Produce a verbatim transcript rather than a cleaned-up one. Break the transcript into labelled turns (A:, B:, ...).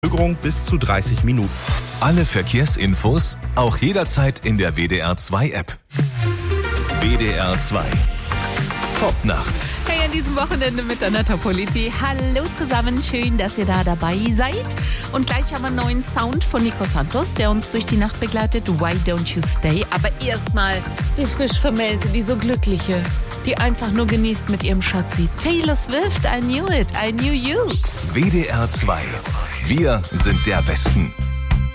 A: Verzögerung bis zu dreißig Minuten.
B: Alle Verkehrsinfos auch jederzeit in der W D R zwei App. W D R zwei Popnacht.
C: Hey, an diesem Wochenende mit Anata Politi. Hallo zusammen, schön, dass ihr da dabei seid. Und gleich haben wir einen neuen Sound von Nico Santos, der uns durch die Nacht begleitet. Why Don't You Stay? Aber erstmal die frisch Vermählte, die so Glückliche, die einfach nur genießt mit ihrem Schatzi. Taylor Swift, I knew it, I knew you.
B: W D R zwei. Wir sind der Westen.